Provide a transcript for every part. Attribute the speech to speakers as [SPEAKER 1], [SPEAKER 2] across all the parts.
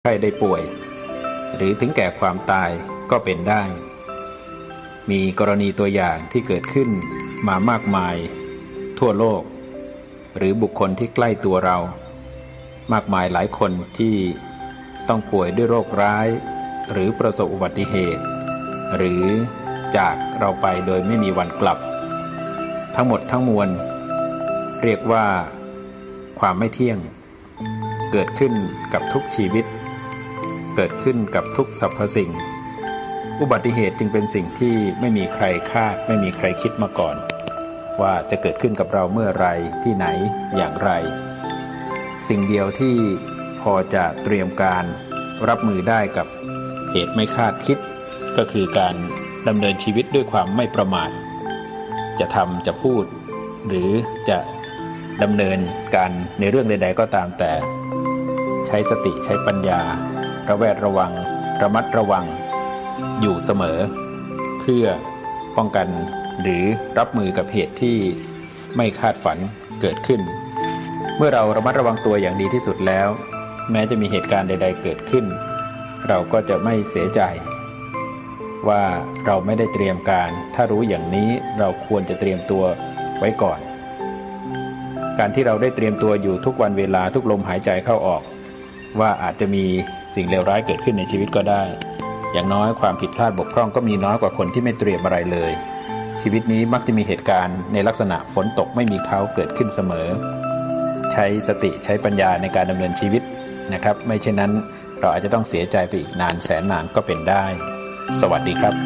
[SPEAKER 1] ไข้ได้ป่วยหรือถึงแก่ความตายก็เป็นได้มีกรณีตัวอย่างที่เกิดขึ้นมามากมายทั่วโลกหรือบุคคลที่ใกล้ตัวเรามากมายหลายคนที่ต้องป่วยด้วยโรคร้ายหรือประสบอุบัติเหตุหรือจากเราไปโดยไม่มีวันกลับทั้งหมดทั้งมวลเรียกว่าความไม่เที่ยงเกิดขึ้นกับทุกชีวิตเกิดขึ้นกับทุกสรรพสิ่งอุบัติเหตุจึงเป็นสิ่งที่ไม่มีใครคาดไม่มีใครคิดมาก่อนว่าจะเกิดขึ้นกับเราเมื่อไรที่ไหนอย่างไรสิ่งเดียวที่พอจะเตรียมการรับมือได้กับเหตุไม่คาดคิดก็คือการดำเนินชีวิตด้วยความไม่ประมาทจะทำจะพูดหรือจะดำเนินการในเรื่องใดๆก็ตามแต่ใช้สติใช้ปัญญาระแวดระวังระมัดระวังอยู่เสมอเพื่อป้องกันหรือรับมือกับเหตุที่ไม่คาดฝันเกิดขึ้นเมื่อเราระมัดระวังตัวอย่างดีที่สุดแล้วแม้จะมีเหตุการณ์ใดๆเกิดขึ้นเราก็จะไม่เสียใจว่าเราไม่ได้เตรียมการถ้ารู้อย่างนี้เราควรจะเตรียมตัวไว้ก่อนการที่เราได้เตรียมตัวอยู่ทุกวันเวลาทุกลมหายใจเข้าออกว่าอาจจะมีสิ่งเลวร้ายเกิดขึ้นในชีวิตก็ได้อย่างน้อยความผิดพลาดบกพร่องก็มีน้อยกว่าคนที่ไม่เตรียมอะไรเลยชีวิตนี้มักจะมีเหตุการณ์ในลักษณะฝนตกไม่มีเขาเกิดขึ้นเสมอใช้สติใช้ปัญญาในการดำเนินชีวิตนะครับไม่เช่นนั้นเราอาจจะต้องเสียใจไปอีกนานแสนนานก็เป็นได้สวัสดีครับ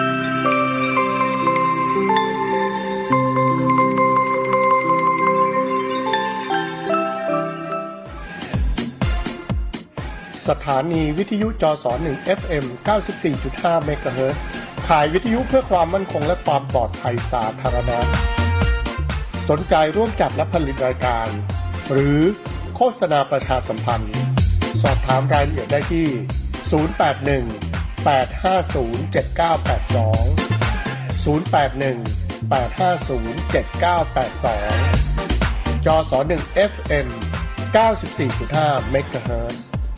[SPEAKER 2] สถานีวิทยุจส1 FM 94.5 เมกะเฮิรตซ์ข่ายวิทยุเพื่อความมั่นคงและความปลอดภัยสาธารณะสนใจร่วมจัดและผลิตรายการหรือโฆษณาประชาสัมพันธ์สอบถามรายละเอียดได้ที่081 850 7982 081 850 7982 จส1 FM 94.5 เมกะเฮิรตซ์